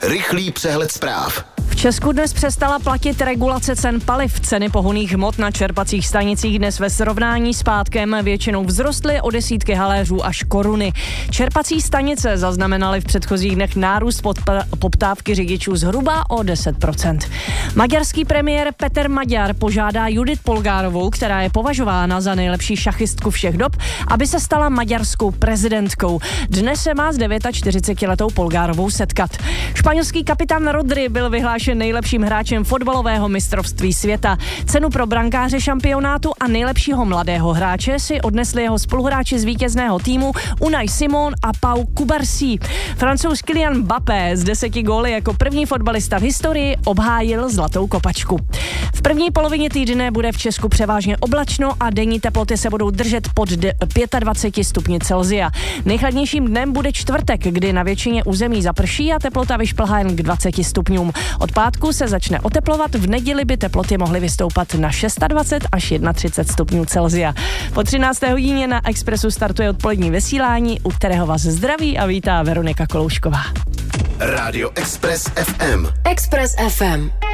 Rychlý přehled zpráv. V Česku dnes přestala platit regulace cen paliv. Ceny pohonných hmot na čerpacích stanicích dnes ve srovnání s pátkem většinou vzrostly o desítky haléřů až koruny. Čerpací stanice zaznamenaly v předchozích dnech nárůst poptávky řidičů zhruba o 10%. Maďarský premiér Petr Maďar požádá Judith Polgárovou, která je považována za nejlepší šachistku všech dob, aby se stala maďarskou prezidentkou. Dnes se má s 49letou Polgárovou setkat. Španělský kapitán Rodri byl vyhlášen nejlepším hráčem fotbalového mistrovství světa. Cenu pro brankáře šampionátu a nejlepšího mladého hráče si odnesli jeho spoluhráči z vítězného týmu Unai Simon a Pau Cubarsí. Francouz Kylian Mbappé z 10 góly jako první fotbalista v historii obhájil zlatou kopačku. V první polovině týdne bude v Česku převážně oblačno a denní teploty se budou držet pod 25 stupni Celsia. Nejchladnějším dnem bude čtvrtek, kdy na většině území zaprší a teplota vyšplhá jen k 20 stupňům. Od pátku se začne oteplovat, v neděli by teploty mohly vystoupat na 26 až 31 stupňů Celsia. Po 13. hodině na Expressu startuje odpolední vysílání, u kterého vás zdraví a vítá Veronika Koloušková. Rádio Express FM. Express FM.